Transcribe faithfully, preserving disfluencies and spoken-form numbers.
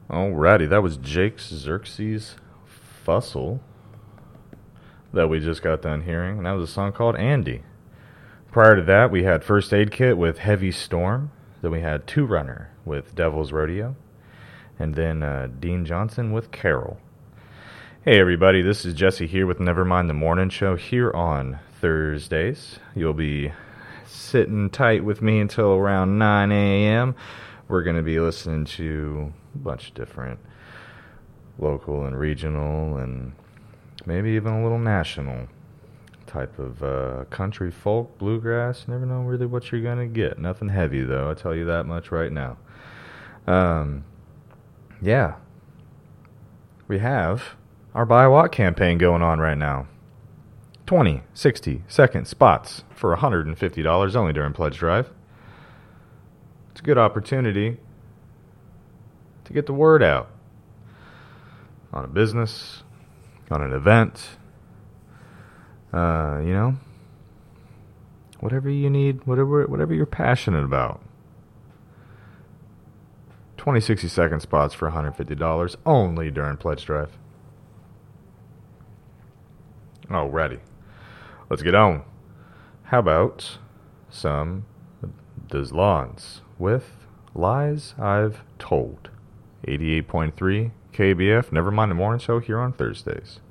Alrighty, that was Jake Xerxes Fussell that we just got done hearing, and that was a song called Andy. Prior to that, we had First Aid Kit with Heavy Storm. Then we had Two Runner with Devil's Rodeo. And then uh, Dean Johnson with Carol. Hey everybody, this is Jesse here with Nevermind the Morning Show here on Thursdays. You'll be sitting tight with me until around nine a.m. We're going to be listening to a bunch of different local and regional and maybe even a little national type of uh, country, folk, bluegrass. You never know really what you're going to get. Nothing heavy though, I'll tell you that much right now. Um, yeah. We have our Buy a Watt campaign going on right now. twenty, sixty second spots for one hundred fifty dollars only during Pledge Drive. It's a good opportunity to get the word out on a business, on an event, uh, you know, whatever you need, whatever whatever you're passionate about. twenty, sixty second spots for one hundred fifty dollars only during Pledge Drive. Alrighty. Let's get on. How about some Des Lawns with Lies I've Told. eighty-eight point three K B F, Nevermind the Morning Show here on Thursdays.